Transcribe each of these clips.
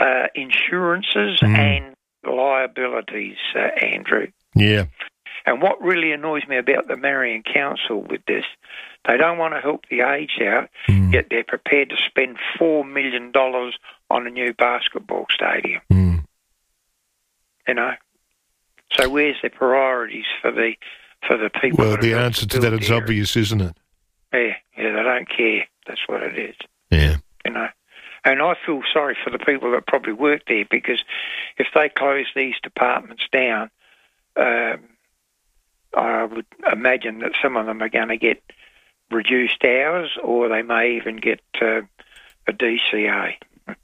insurances and liabilities, Andrew. Yeah. And what really annoys me about the Marion Council with this, they don't want to help the aged out, yet they're prepared to spend $4 million on a new basketball stadium. You know? So where's the priorities for the people? Well, the answer to that is obvious, isn't it? Yeah, they don't care. That's what it is. Yeah. You know? And I feel sorry for the people that probably work there, because if they close these departments down, I would imagine that some of them are going to get reduced hours, or they may even get a DCA.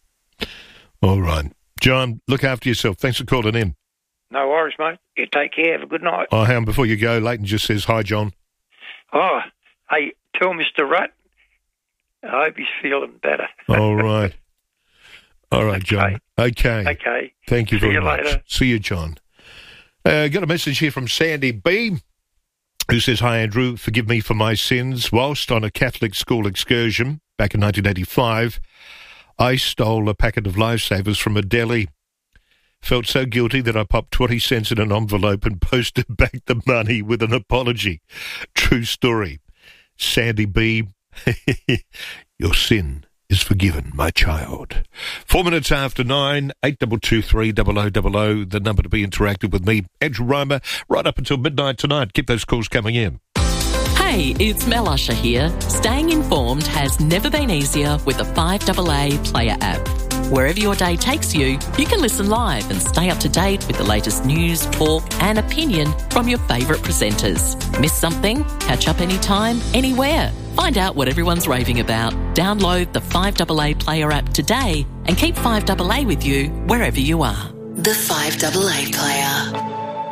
All right. John, look after yourself. Thanks for calling in. No worries, mate. You take care. Have a good night. Oh, hang on, before you go, Leighton just says, hi, John. Oh, hey, tell Mr. Rutt, I hope he's feeling better. All right. All right, John. Okay. Thank you very much. Later. See you, John. Got a message here from Sandy B, who says, hi, Andrew, forgive me for my sins. Whilst on a Catholic school excursion back in 1985, I stole a packet of Lifesavers from a deli. Felt so guilty that I popped 20 cents in an envelope and posted back the money with an apology. True story. Sandy B, your sin is forgiven, my child. 4 minutes after 9, 8223 0000, the number to be interactive with me, Andrew Romer, right up until midnight tonight. Keep those calls coming in. Hey, it's Mel Usher here. Staying informed has never been easier with the 5AA Player app. Wherever your day takes you, you can listen live and stay up to date with the latest news, talk and opinion from your favourite presenters. Miss something? Catch up anytime, anywhere. Find out what everyone's raving about. Download the 5AA Player app today and keep 5AA with you wherever you are. The 5AA Player.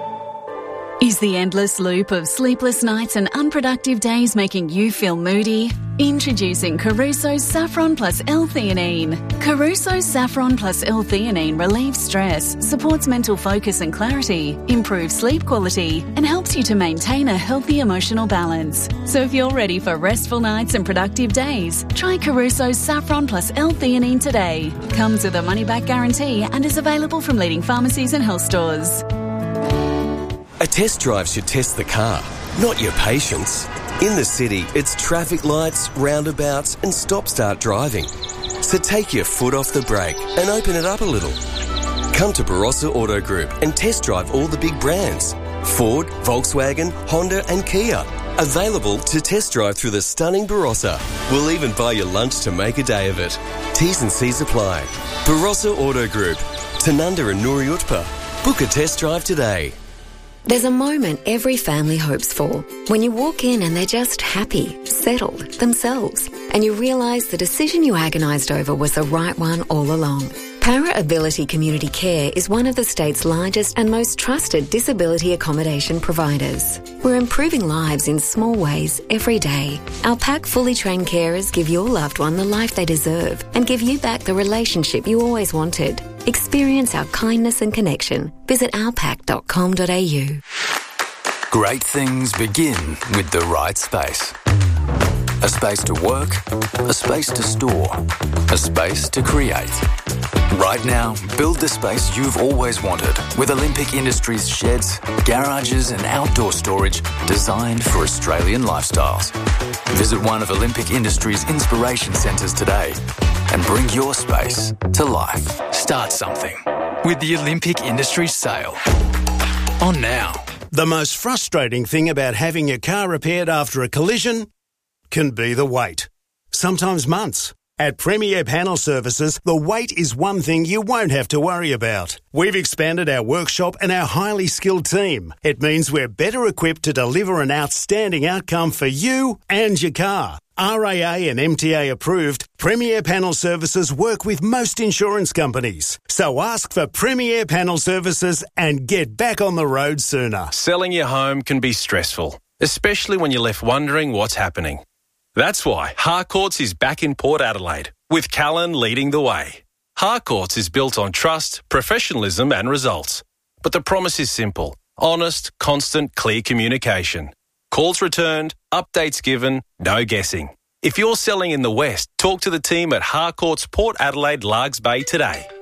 Is the endless loop of sleepless nights and unproductive days making you feel moody? Introducing Caruso's Saffron Plus L-Theanine. Caruso's Saffron Plus L-Theanine relieves stress, supports mental focus and clarity, improves sleep quality, and helps you to maintain a healthy emotional balance. So if you're ready for restful nights and productive days, try Caruso's Saffron Plus L-Theanine today. Comes with a money-back guarantee and is available from leading pharmacies and health stores. A test drive should test the car, not your patience. In the city, it's traffic lights, roundabouts and stop-start driving. So take your foot off the brake and open it up a little. Come to Barossa Auto Group and test drive all the big brands. Ford, Volkswagen, Honda and Kia. Available to test drive through the stunning Barossa. We'll even buy you lunch to make a day of it. T's and C's apply. Barossa Auto Group. Tanunda and Nuri Utpa. Book a test drive today. There's a moment every family hopes for. When you walk in and they're just happy, settled, themselves, and you realise the decision you agonised over was the right one all along. Para Ability Community Care is one of the state's largest and most trusted disability accommodation providers. We're improving lives in small ways every day. Our PAC fully trained carers give your loved one the life they deserve and give you back the relationship you always wanted. Experience our kindness and connection. Visit ourpac.com.au. Great things begin with the right space. A space to work, a space to store, a space to create. Right now, build the space you've always wanted with Olympic Industries sheds, garages and outdoor storage designed for Australian lifestyles. Visit one of Olympic Industries' inspiration centres today and bring your space to life. Start something with the Olympic Industries sale. On now. The most frustrating thing about having your car repaired after a collision can be the wait. Sometimes months. At Premier Panel Services, the wait is one thing you won't have to worry about. We've expanded our workshop and our highly skilled team. It means we're better equipped to deliver an outstanding outcome for you and your car. RAA and MTA approved, Premier Panel Services work with most insurance companies. So ask for Premier Panel Services and get back on the road sooner. Selling your home can be stressful, especially when you're left wondering what's happening. That's why Harcourts is back in Port Adelaide, with Callan leading the way. Harcourts is built on trust, professionalism and results. But the promise is simple: honest, constant, clear communication. Calls returned, updates given, no guessing. If you're selling in the West, talk to the team at Harcourts Port Adelaide Largs Bay today. Oh,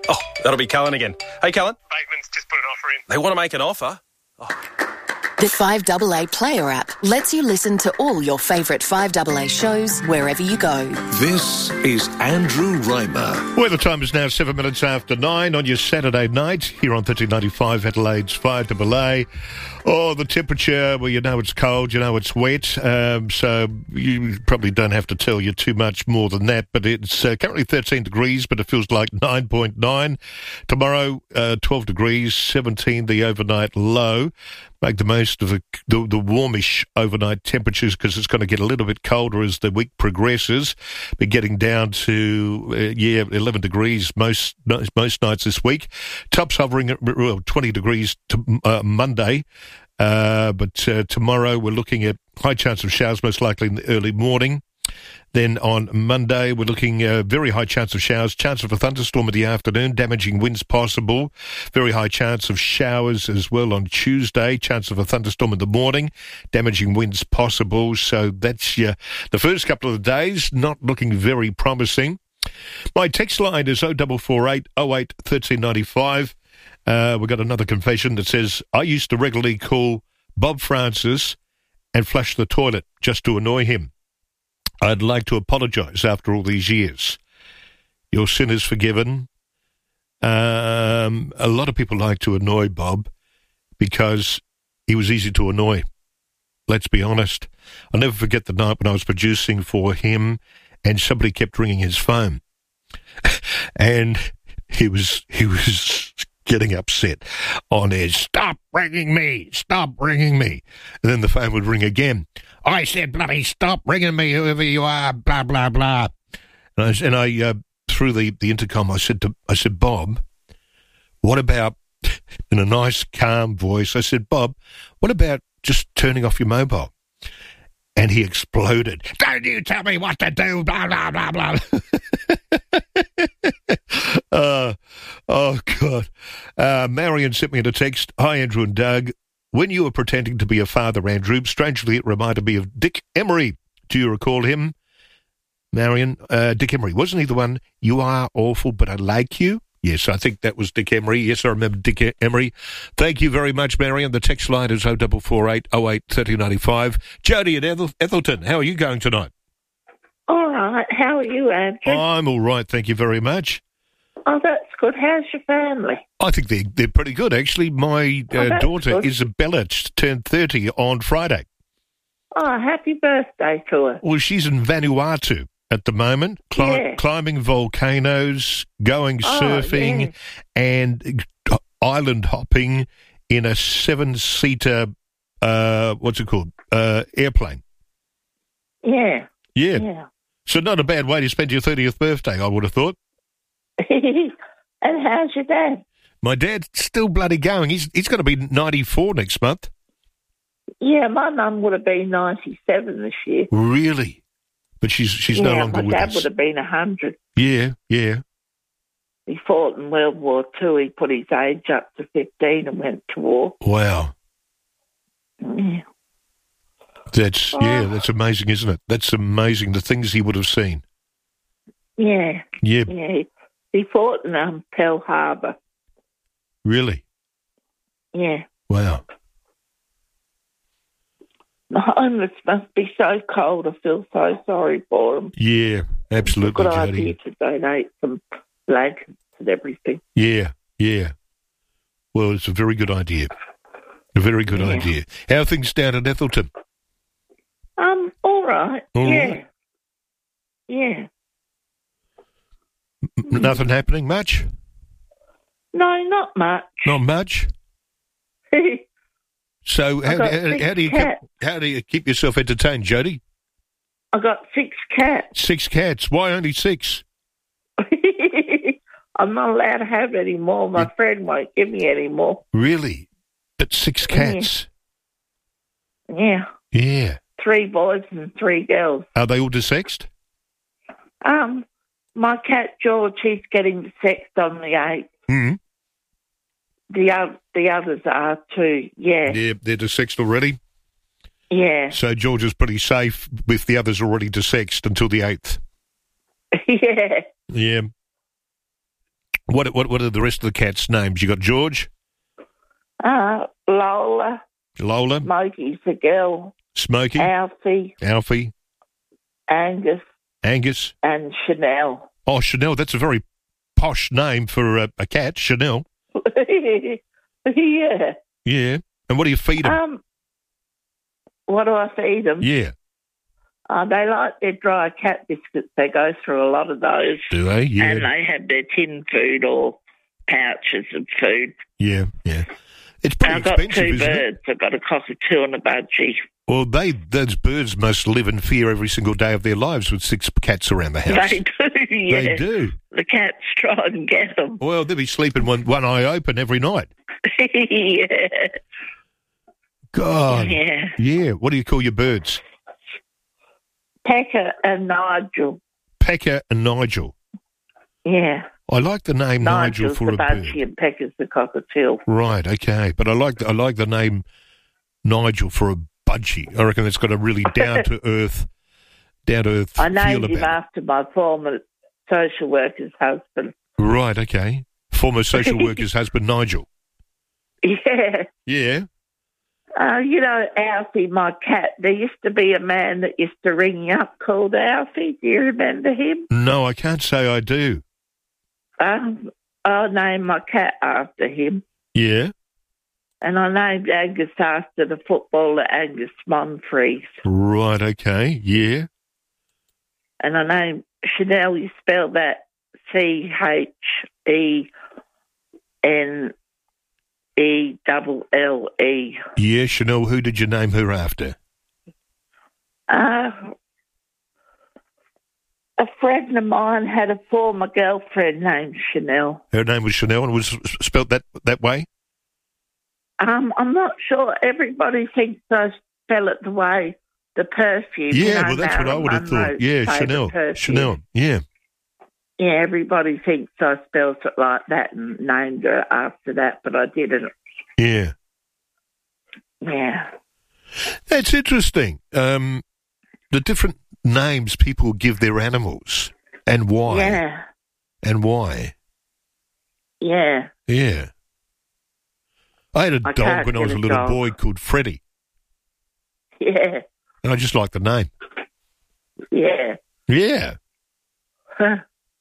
That'll be Callan again. Hey, Callan. Bateman's just put an offer in. They want to make an offer? The 5AA Player app lets you listen to all your favourite 5AA shows wherever you go. This is Andrew Reimer. Well, the time is now 7 minutes after 9 on your Saturday night here on 1395 Adelaide's 5AA. Oh, the temperature, well, you know it's cold, you know it's wet, so you probably don't have to tell you too much more than that, but it's currently 13 degrees, but it feels like 9.9. Tomorrow, 12 degrees, 17 the overnight low. Make the most of the warmish overnight temperatures because it's going to get a little bit colder as the week progresses. We're getting down to 11 degrees most nights this week. Tops hovering at 20 degrees to Monday. But tomorrow we're looking at high chance of showers, most likely in the early morning. Then on Monday, we're looking very high chance of showers, chance of a thunderstorm in the afternoon, damaging winds possible. Very high chance of showers as well on Tuesday, chance of a thunderstorm in the morning, damaging winds possible. So that's the first couple of the days, not looking very promising. My text line is 0448 08 1395. We've got another confession that says, I used to regularly call Bob Francis and flush the toilet just to annoy him. I'd like to apologise after all these years. Your sin is forgiven. A lot of people like to annoy Bob because he was easy to annoy. Let's be honest. I'll never forget the night when I was producing for him and somebody kept ringing his phone. And he was getting upset on edge. Stop ringing me. Stop ringing me. And then the phone would ring again. I said, bloody stop ringing me, whoever you are, blah, blah, blah. And I through the intercom, I said, Bob, what about, in a nice, calm voice, I said, Bob, what about just turning off your mobile? And he exploded. Don't you tell me what to do, blah, blah, blah, blah. Oh, God. Marion sent me a text. Hi, Andrew and Doug. When you were pretending to be a father, Andrew, strangely it reminded me of Dick Emery. Do you recall him? Marion, Dick Emery. Wasn't he the one, you are awful, but I like you? Yes, I think that was Dick Emery. Yes, I remember Dick Emery. Thank you very much, Marion. The text line is 0448 08 1395. Jody at Ethelton, how are you going tonight? All right. How are you, Andrew? I'm all right, thank you very much. Oh, that's good. How's your family? I think they're pretty good, actually. My daughter, good. Isabella, turned 30 on Friday. Oh, happy birthday to her. Well, she's in Vanuatu at the moment, climbing volcanoes, going surfing, and island hopping in a 7-seater, what's it called, airplane. Yeah. So not a bad way to spend your 30th birthday, I would have thought. And how's your dad? My dad's still bloody going. He's going to be 94 next month. Yeah, my mum would have been 97 this year. Really? But she's no longer with us. My dad would have been 100. Yeah. He fought in World War II. He put his age up to 15 and went to war. Wow. Yeah. That's amazing, isn't it? That's amazing, the things he would have seen. Yeah. Yeah. He fought in Pearl Harbor. Really? Yeah. Wow. The homeless must be so cold. I feel so sorry for them. Yeah, absolutely, It's a good Jody. idea to donate some blankets and everything. Yeah. Well, it's a very good idea. A very good idea. How are things down at Ethelton? All right. All right. Yeah. Nothing happening much? No, not much. Not much? So how do you keep yourself entertained, Jody? I got 6 cats. 6 cats? Why only 6? I'm not allowed to have any more. My friend won't give me any more. Really? But 6 cats? Yeah. 3 boys and 3 girls. Are they all desexed? My cat George, he's getting desexed on the 8th. Mm-hmm. The others are too, yeah. Yeah, they're desexed already? Yeah. So George is pretty safe with the others already desexed until the 8th? Yeah. Yeah. What are the rest of the cats' names? You got George? Lola. Lola? Smokey's a girl. Smokey? Alfie. Angus. And Chanel. Oh, Chanel, that's a very posh name for a cat, Chanel. Yeah. Yeah. And what do you feed them? What do I feed them? Yeah. They like their dry cat biscuits. They go through a lot of those. Do they? Yeah. And they have their tin food or pouches of food. Yeah. It's pretty expensive, isn't it? I've got 2 birds. I've got a cockatoo and a budgie. Well, those birds must live in fear every single day of their lives with 6 cats around the house. They do, yeah. They do. The cats try and get them. Well, they'll be sleeping one eye open every night. Yeah. God. Yeah. Yeah. What do you call your birds? Pecker and Nigel. Pecker and Nigel. Yeah. I like the name Nigel for a bird. Nigel's the budgie and Pecker's the cockatiel. Right, okay. But I like the name Nigel for a budgie. I reckon it's got a really down-to-earth feel about it. I named him after my former social worker's husband. Right, okay. Former social worker's husband, Nigel. Yeah. Yeah. Alfie, my cat, there used to be a man that used to ring you up called Alfie. Do you remember him? No, I can't say I do. I named my cat after him. Yeah. And I named Angus after the footballer Angus Monfries. Right, okay, yeah. And I named Chanel, you spell that CHENELLE. Yeah, Chanel, who did you name her after? A friend of mine had a former girlfriend named Chanel. Her name was Chanel and was spelt that way? I'm not sure. Everybody thinks I spell it the way the perfume. Yeah, well, that's what I would have thought. Yeah, Chanel. Perfume. Chanel, yeah. Yeah, everybody thinks I spelled it like that and named her after that, but I didn't. Yeah. Yeah. That's interesting. The different names people give their animals and why. Yeah. And why. Yeah. Yeah. I had a dog when I was a little boy called Freddie. Yeah. And I just liked the name. Yeah. Yeah. Huh.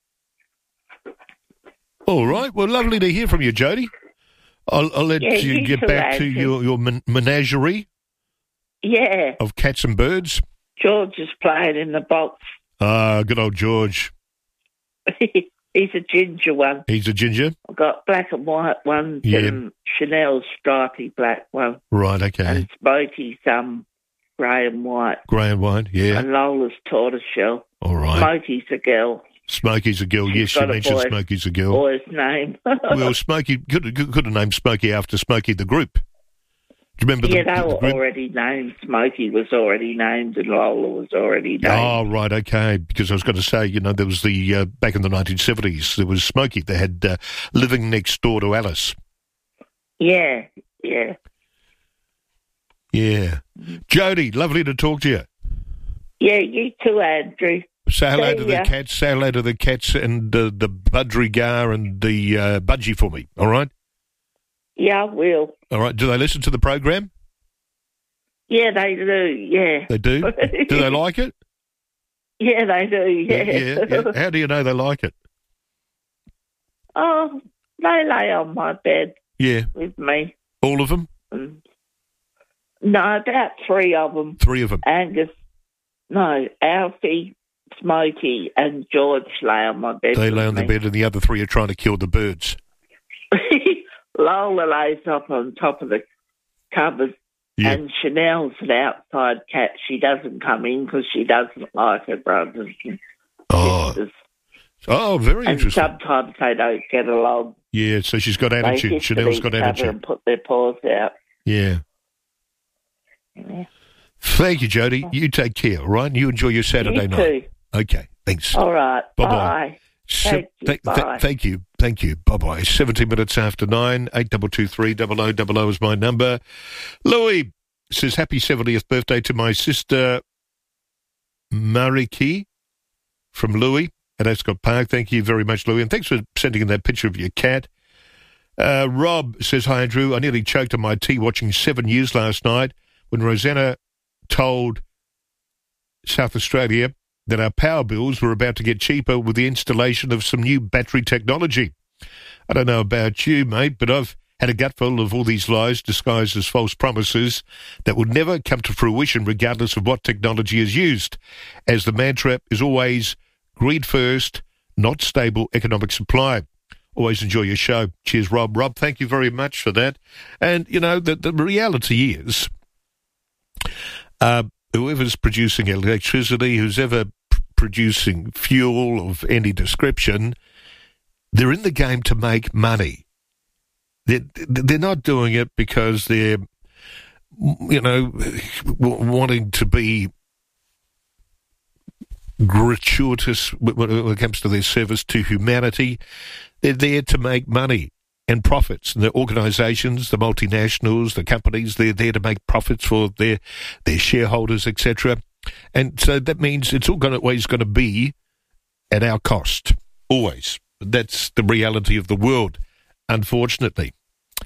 All right. Well, lovely to hear from you, Jody. I'll let you get back to your menagerie. Yeah. Of cats and birds. George is playing in the box. Good old George. He's a ginger one. He's a ginger? I've got black and white ones and Chanel's stripy black one. Right, okay. And Smokey's grey and white. Grey and white, yeah. And Lola's tortoiseshell. All right. Smokey's a girl. Smokey's a girl, yes, you mentioned Smokey's a girl. Boy's name. Well, Smokey, could have named Smokey after Smokey the group. Do you remember they were already named. Smokey was already named and Lola was already named. Oh, right, okay. Because I was going to say, there was the, back in the 1970s, there was Smokey that had living next door to Alice. Yeah, yeah. Yeah. Jody, lovely to talk to you. Yeah, you too, Andrew. Say hello to the cats. Say hello to the cats and the budgerigar and the budgie for me, all right? Yeah, I will. All right. Do they listen to the program? Yeah, they do, yeah. They do? Do they like it? Yeah, they do, yeah. Yeah. How do you know they like it? Oh, they lay on my bed. Yeah. With me. All of them? No, about 3 of them. 3 of them? Alfie, Smokey and George lay on my bed. They lay on the bed and the other 3 are trying to kill the birds. Lola lays up on top of the cupboard, and Chanel's an outside cat. She doesn't come in because she doesn't like her brothers and sisters. Oh, very interesting. And sometimes they don't get along. Yeah, so she's got attitude. Chanel's got attitude. And put their paws out. Yeah. Yeah. Thank you, Jody. You take care, all right? You enjoy your Saturday night. Too. Okay, thanks. All right. Bye-bye. Bye. Thank you. Bye-bye. 17 minutes after 9, 8223 0000 is my number. Louis says, happy 70th birthday to my sister, Mariki, from Louis at Ascot Park. Thank you very much, Louis. And thanks for sending in that picture of your cat. Rob says, hi, Andrew. I nearly choked on my tea watching 7 News last night when Rosanna told South Australia that our power bills were about to get cheaper with the installation of some new battery technology. I don't know about you, mate, but I've had a gutful of all these lies disguised as false promises that would never come to fruition regardless of what technology is used, as the mantra is always greed first, not stable economic supply. Always enjoy your show. Cheers, Rob. Rob, thank you very much for that. And, you know, the reality is whoever's producing electricity, who's ever producing fuel of any description, they're in the game to make money. They're not doing it because they're, you know, wanting to be gratuitous when it comes to their service to humanity. They're there to make money and profits. And the organisations, the multinationals, the companies, they're there to make profits for their shareholders, etc. And so that means it's always going to be at our cost. Always. That's the reality of the world, unfortunately.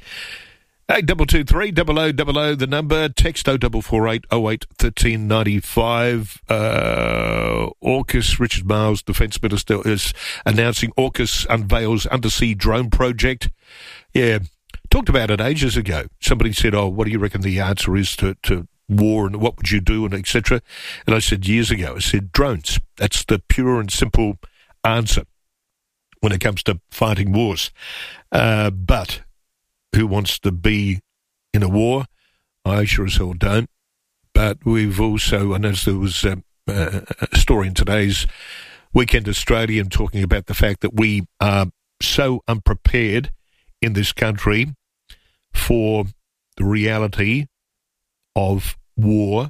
8223 0000, the number. Text 0448 08 1395. AUKUS, Richard Marles, Defence Minister, is announcing AUKUS unveils undersea drone project. Yeah, talked about it ages ago. Somebody said, oh, what do you reckon the answer is to war and what would you do and etc. And I said years ago, I said drones. That's the pure and simple answer when it comes to fighting wars. But who wants to be in a war? I sure as hell don't. But we've also, and as there was a story in today's Weekend Australian talking about the fact that we are so unprepared in this country for the reality of war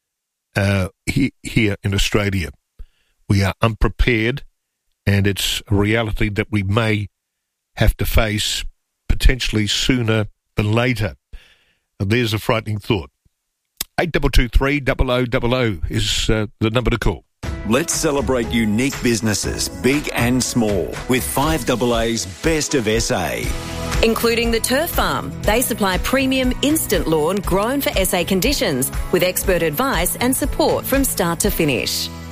here in Australia. We are unprepared, and it's a reality that we may have to face potentially sooner than later. And there's a frightening thought. 8223 0000 is the number to call. Let's celebrate unique businesses, big and small, with 5AA's Best of SA. Including the Turf Farm. They supply premium instant lawn grown for SA conditions with expert advice and support from start to finish.